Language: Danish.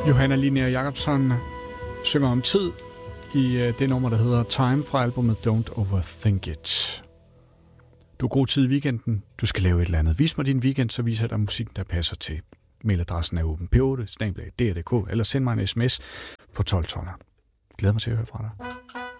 Johanna Linnea Jacobson synger om tid i det nummer, der hedder Time fra albumet Don't Overthink It. Du har god tid i weekenden. Du skal lave et eller andet. Vis mig din weekend, så viser jeg dig musik, der passer til. Mailadressen er åben. P8 @dr.dk eller send mig en sms på 1212. Glæder mig til at høre fra dig.